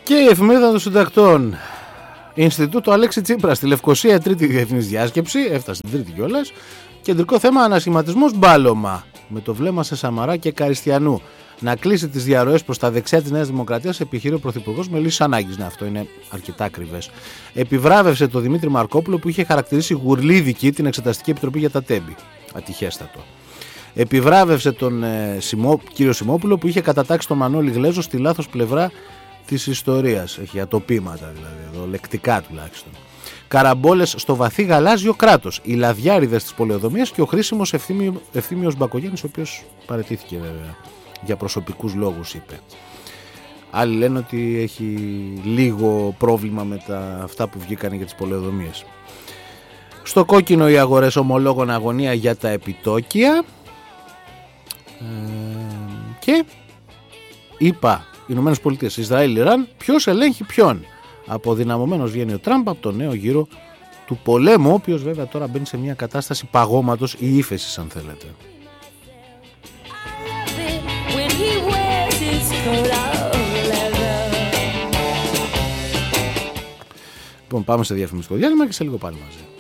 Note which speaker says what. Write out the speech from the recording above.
Speaker 1: Και η εφημερίδα των συντακτών. Ινστιτούτο Αλέξη Τσίπρα στη Λευκοσία, τρίτη διεθνής διάσκεψη. Έφτασε την τρίτη κιόλας. Κεντρικό θέμα ανασχηματισμός μπάλωμα. Με το βλέμμα σε Σαμαρά και Καριστιανού. Να κλείσει τις διαρροές προς τα δεξιά της Νέας Δημοκρατίας, επιχείρει ο Πρωθυπουργός με λύσεις ανάγκης. Ναι, αυτό είναι αρκετά ακριβές. Επιβράβευσε τον Δημήτρη Μαρκόπουλο που είχε χαρακτηρίσει γουρλίδικη την Εξεταστική Επιτροπή για τα Τέμπη. Ατυχέστατο. Επιβράβευσε τον κύριο Σιμόπουλο που είχε κατατάξει τον Μανώλη Γλέζο στη λάθος πλευρά της ιστορίας. Έχει ατοπήματα δηλαδή, εδώ, λεκτικά τουλάχιστον. Καραμπόλες στο βαθύ γαλάζιο κράτος. Οι λαδιάριδες της πολεοδομίας και ο χρήσιμος Ευθύμιος Μπακογιάννης, ο οποίος παραιτήθηκε βέβαια. Για προσωπικούς λόγους, είπε. Άλλοι λένε ότι έχει λίγο πρόβλημα με αυτά που βγήκαν για τις πολεοδομίες. Στο κόκκινο οι αγορές ομολόγων, αγωνία για τα επιτόκια. Και είπα, Ηνωμένες Πολιτείες, Ισραήλ, Ιράν, ποιος ελέγχει ποιον. Αποδυναμωμένος βγαίνει ο Τραμπ από το νέο γύρο του πολέμου, ο οποίος βέβαια τώρα μπαίνει σε μια κατάσταση παγώματος ή ύφεσης, αν θέλετε. Λοιπόν, πάμε σε διαφημιστικό διάλειμμα και σε λίγο πάλι μαζί.